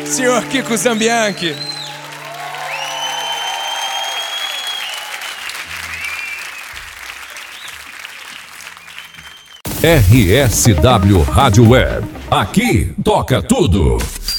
Senhor Kiko Zambianchi. RSW Rádio Web. Aqui toca tudo.